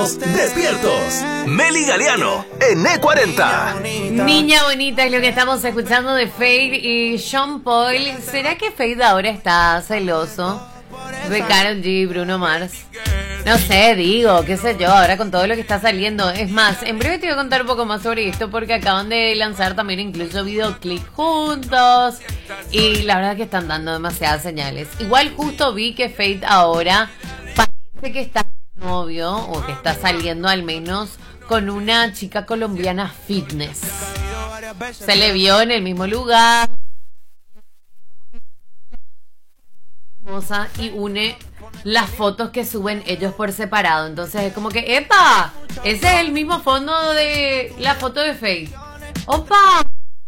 Despiertos. Meli Galeano en E40. Niña bonita es lo que estamos escuchando de Fade y Sean Paul. ¿Será que Fade ahora está celoso de Karol G y Bruno Mars? No sé, digo, qué sé yo, ahora con todo lo que está saliendo. Es más, en breve te voy a contar un poco más sobre esto porque acaban de lanzar también incluso videoclip juntos y la verdad que están dando demasiadas señales. Igual justo vi que Fade ahora parece que está novio o que está saliendo al menos con una chica colombiana fitness. Se le vio en el mismo lugar y une las fotos que suben ellos por separado. Entonces es como que ¡epa! Ese es el mismo fondo de la foto de Fade. ¡Opa!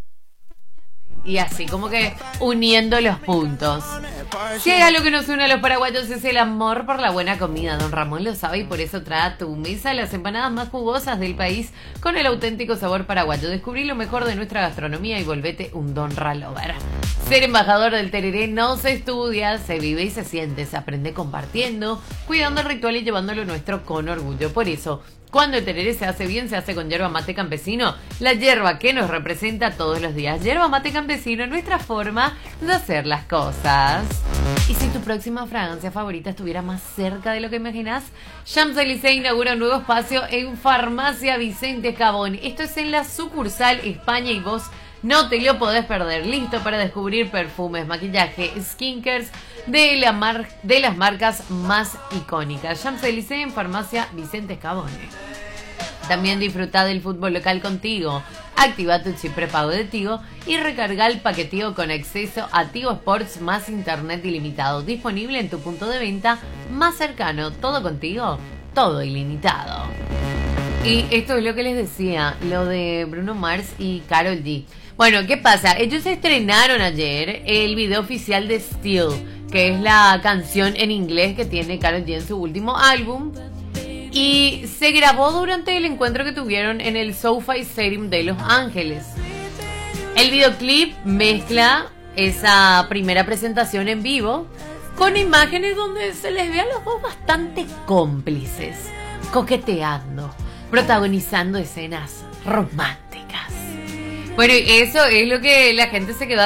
Y así como que uniendo los puntos. Si hay algo que nos une a los paraguayos es el amor por la buena comida. Don Ramón lo sabe y por eso trae a tu mesa las empanadas más jugosas del país con el auténtico sabor paraguayo. Descubrí lo mejor de nuestra gastronomía y volvete un Don Ralover. Ser embajador del tereré no se estudia, se vive y se siente. Se aprende compartiendo, cuidando el ritual y llevándolo nuestro con orgullo. Por eso, cuando el tereré se hace bien, se hace con yerba mate campesino, la yerba que nos representa todos los días. Yerba mate campesino, nuestra forma de hacer las cosas. Y si tu próxima fragancia favorita estuviera más cerca de lo que imaginas, Champs-Élysées inaugura un nuevo espacio en Farmacia Vicente Cabón. Esto es en la sucursal España y vos no te lo podés perder. Listo para descubrir perfumes, maquillaje, skincares de las marcas más icónicas. Champs-Élysées en Farmacia Vicente Cabón. También disfruta del fútbol local contigo. Activa tu chip prepago de Tigo y recarga el paqueteo con acceso a Tigo Sports más internet ilimitado. Disponible en tu punto de venta más cercano. Todo contigo, todo ilimitado. Y esto es lo que les decía, lo de Bruno Mars y Karol G. Bueno, ¿qué pasa? Ellos estrenaron ayer el video oficial de Still, que es la canción en inglés que tiene Karol G en su último álbum. Y se grabó durante el encuentro que tuvieron en el SoFi Stadium de Los Ángeles. El videoclip mezcla esa primera presentación en vivo con imágenes donde se les ve a los dos bastante cómplices, coqueteando, protagonizando escenas románticas. Bueno, eso es lo que la gente se quedó